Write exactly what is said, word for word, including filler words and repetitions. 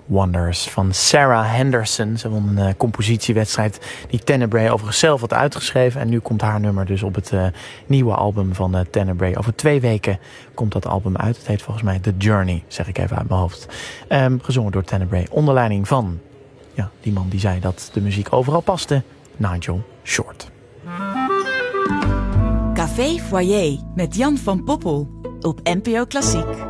Wonders van Sarah Henderson. Ze won een uh, compositiewedstrijd die Tenebrae overigens zelf had uitgeschreven. En nu komt haar nummer dus op het uh, nieuwe album van uh, Tenebrae. Over twee weken komt dat album uit. Het heet volgens mij The Journey, zeg ik even uit mijn hoofd. Um, gezongen door Tenebrae onder leiding van ja, die man die zei dat de muziek overal paste, Nigel Short. Café Foyer met Jan van Poppel op N P O Klassiek.